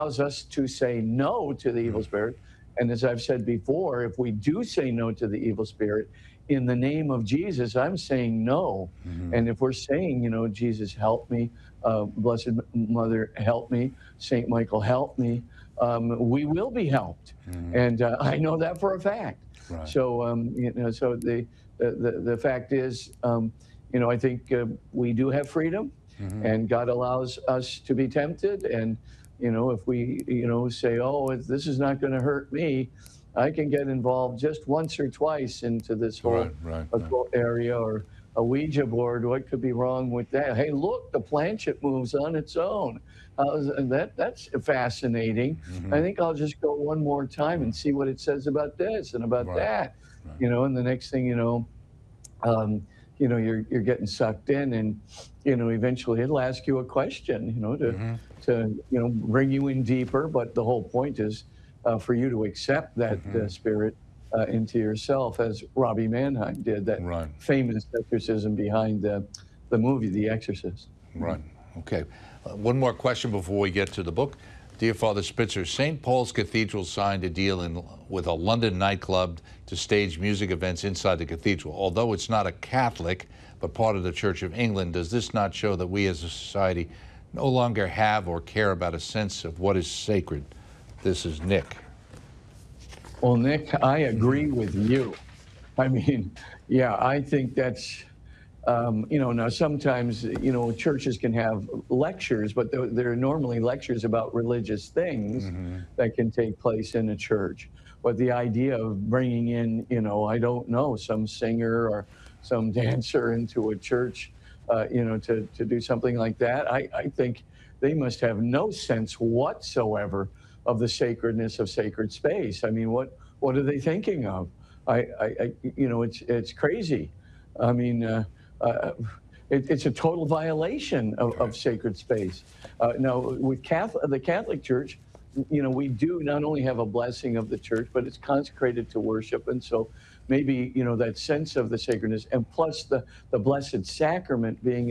allows us to say no to the evil spirit. And as I've said before, if we do say no to the evil spirit, in the name of Jesus, I'm saying no. Mhm. And if we're saying, Jesus, help me, Blessed Mother, help me, Saint Michael, help me, we will be helped. Mhm. And I know that for a fact. Right. So, so the fact is, I think we do have freedom, Mhm. and God allows us to be tempted. And if we, say, oh, this is not going to hurt me, I can get involved just once or twice into this Right, whole right, right. occult area, or a Ouija board. What could be wrong with that? Hey, look, the planchette moves on its own. That's fascinating. I Mhm. think I'll just go one more time and see what it says about this and about Right, that. right. And the next thing um, you're getting sucked in, and eventually it'll ask you a question, Mhm. to bring you in deeper. But the whole point is for you to accept that Mhm. spirit into yourself, as Robbie Mannheim did, that Right, famous exorcism behind the movie The Exorcist. right. Okay. One more question before we get to the book. Dear Father Spitzer, St. Paul's Cathedral signed a deal with a London nightclub to stage music events inside the cathedral. Although it's not a Catholic, but part of the Church of England, does this not show that we as a society no longer have or care about a sense of what is sacred? This is Nick. Well, Nick, I agree with you. I mean, yeah, I think that's, now sometimes, churches can have lectures, but they're normally lectures about religious things Mhm. that can take place in a church. But the idea of bringing in, I don't know, some singer or some dancer into a church, to do something like that, I think they must have no sense whatsoever of the sacredness of sacred space. I mean, what are they thinking of? It's crazy. I mean, uh, it's a total violation of Right. sacred space. Now, with the Catholic Church, we do not only have a blessing of the church, but it's consecrated to worship. And so maybe, that sense of the sacredness, and plus the Blessed Sacrament being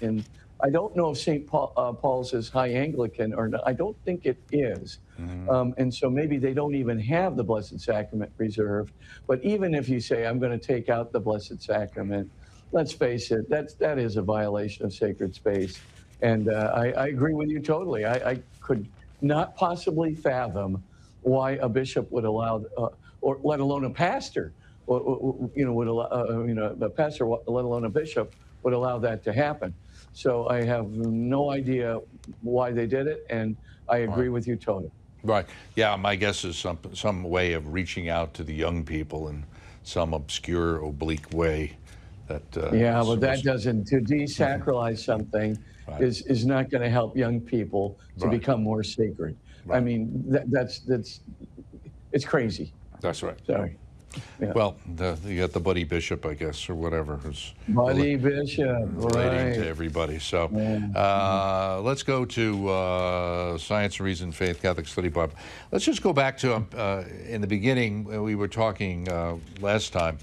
I don't know if St. Paul's is High Anglican or not. I don't think it is. Mhm. And so maybe they don't even have the Blessed Sacrament reserved. But even if you say, I'm going to take out the Blessed Sacrament, let's face it, that is a violation of sacred space. And I agree with you totally. I could not possibly fathom why a bishop would allow, or let alone a pastor, would allow, a pastor, let alone a bishop, would allow that to happen. So I have no idea why they did it, and I Right. agree with you totally. Right. Yeah, my guess is some way of reaching out to the young people in some obscure, oblique way that Yeah, is but that supposed to. doesn't, to desacralize something Right. is not going to help young people to Right. become more sacred. I Right. mean, that's it's crazy. That's right. Sorry. Yeah. Well, you got the Buddy Bishop, I guess, or whatever, who's Buddy Bishop, relating to right. everybody. So Yeah. let's go to Science and Reason, Faith, Catholic Study Bible. Let's just go back to in the beginning, we were talking last time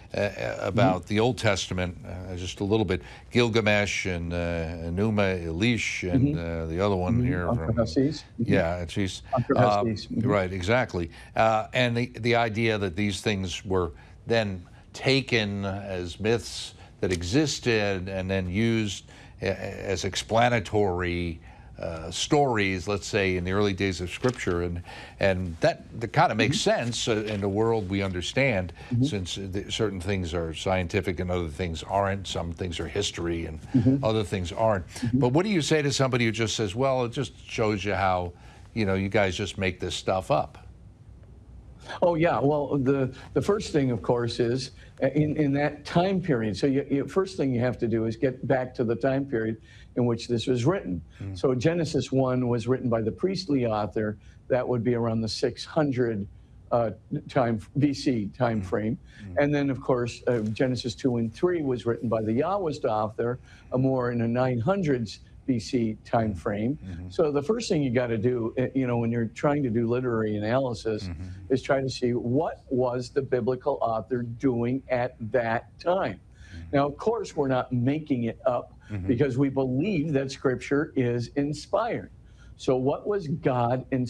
about the Old Testament, just a little bit. Gilgamesh and Enuma Elish and Mm-hmm. the other one Mm-hmm. here Uncle from, Hussies. Mm-hmm. yeah, she's Uncle Hussies. Mm-hmm. right, exactly. And the idea that these things were then taken as myths that existed and then used as explanatory stories, let's say, in the early days of Scripture, and that kind of makes sense in the world we understand, Mm-hmm. since certain things are scientific and other things aren't. Some things are history and Mm-hmm. other things aren't. Mm-hmm. But what do you say to somebody who just says, "Well, it just shows you how, you guys just make this stuff up"? Oh yeah. Well, the first thing, of course, is in that time period. So first thing you have to do is get back to the time period in which this was written. So Genesis 1 was written by the priestly author. That would be around the 600 BC time frame. And then, of course, Genesis 2 and 3 was written by the Yahwist author, more in the 900s BC time frame. So the first thing you got to do, when you're trying to do literary analysis, is try to see what was the biblical author doing at that time. Now, of course, we're not making it up because we believe that Scripture is inspired. So what was God inspired?